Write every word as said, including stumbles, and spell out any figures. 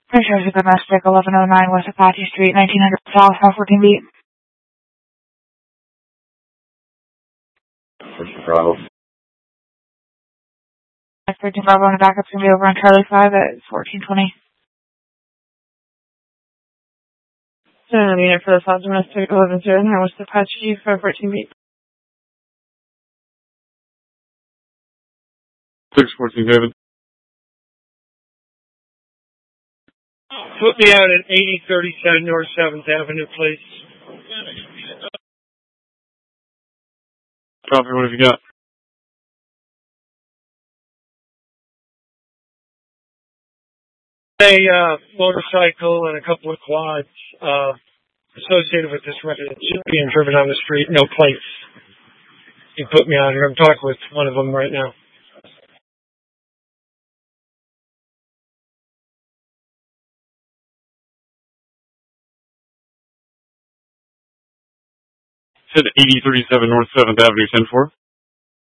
Pictures of domestic, eleven oh nine West Apache Street, nineteen hundred South, South fourteen beat. Pushing Bravo. thirteen Bravo and the backup's going to be over on Charlie five at fourteen twenty. Send a unit for the South Domestic, eleven oh nine West Apache, five fourteen beat. six fourteen David. Put me out at eighty thirty-seven North seventh Avenue, please. Copy, what have you got? A uh, motorcycle and a couple of quads uh, associated with this residence being driven on the street, no plates. You put me on here. I'm talking with one of them right now. Said eighty thirty-seven North seventh Avenue, ten four.